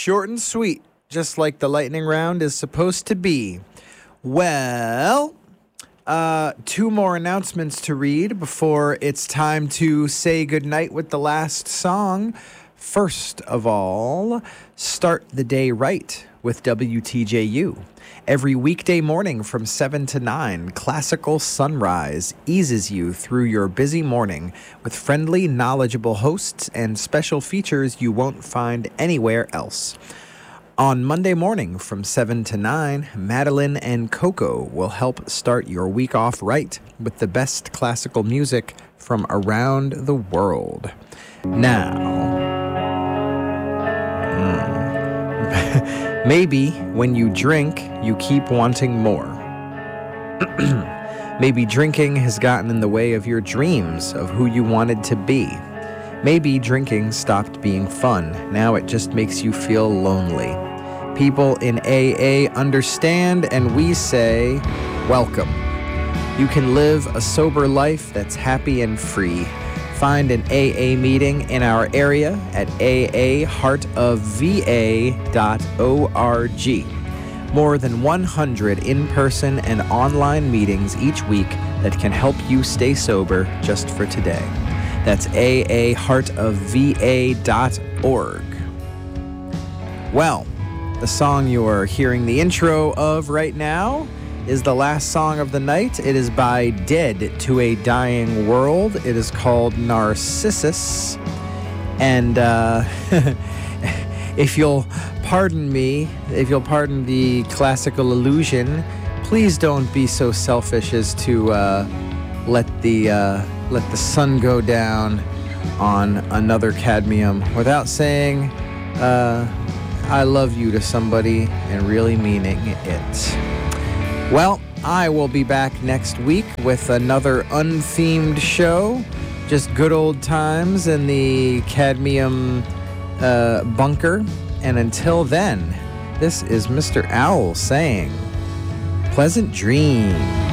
short and sweet, just like the lightning round is supposed to be. Well, two more announcements to read before it's time to say goodnight with the last song. First of all, start the day right with WTJU. Every weekday morning from 7 to 9, Classical Sunrise eases you through your busy morning with friendly, knowledgeable hosts and special features you won't find anywhere else. On Monday morning from 7 to 9, Madeline and Coco will help start your week off right with the best classical music from around the world. Now, maybe when you drink, you keep wanting more. Maybe drinking has gotten in the way of your dreams of who you wanted to be. Maybe drinking stopped being fun. Now it just makes you feel lonely. People in AA understand, and we say, welcome. You can live a sober life that's happy and free. Find an AA meeting in our area at aaheartofva.org. More than 100 in-person and online meetings each week that can help you stay sober just for today. That's aaheartofva.org. Well, the song you're hearing the intro of right now is the last song of the night. It is by Dead to a Dying World. It is called Narcissus. And if you'll pardon me, if you'll pardon the classical illusion, please don't be so selfish as to let the sun go down on another cadmium without saying I love you to somebody and really meaning it. Well, I will be back next week with another unthemed show. Just good old times in the cadmium bunker. And until then, this is Mr. Owl saying, pleasant dreams.